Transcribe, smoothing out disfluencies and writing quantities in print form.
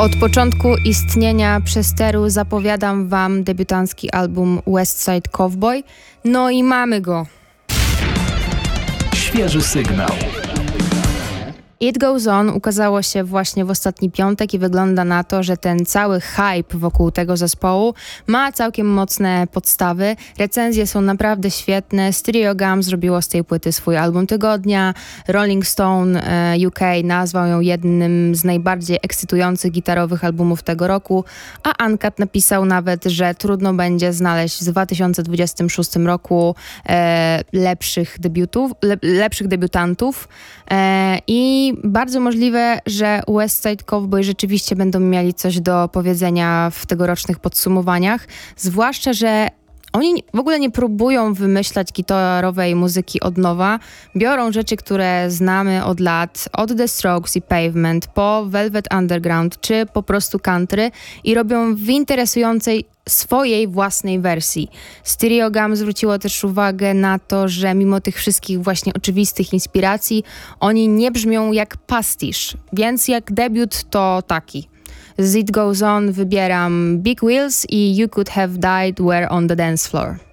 Od początku istnienia Przesteru zapowiadam wam debiutancki album West Side Cowboy. No i mamy go. Świeży sygnał. It Goes On ukazało się właśnie w ostatni piątek i wygląda na to, że ten cały hype wokół tego zespołu ma całkiem mocne podstawy. Recenzje są naprawdę świetne. Stereogum zrobiło z tej płyty swój album tygodnia. Rolling Stone UK nazwał ją jednym z najbardziej ekscytujących gitarowych albumów tego roku, a Uncut napisał nawet, że trudno będzie znaleźć w 2026 roku lepszych debiutantów i bardzo możliwe, że West Side Cowboy rzeczywiście będą mieli coś do powiedzenia w tegorocznych podsumowaniach, zwłaszcza, że oni w ogóle nie próbują wymyślać gitarowej muzyki od nowa. Biorą rzeczy, które znamy od lat, od The Strokes i Pavement, po Velvet Underground, czy po prostu country i robią w interesującej swojej własnej wersji. Stereogum zwróciło też uwagę na to, że mimo tych wszystkich właśnie oczywistych inspiracji, oni nie brzmią jak pastisz, więc jak debiut to taki. Z It Goes On wybieram Big Wheels i You Could Have Died Were on the Dance Floor.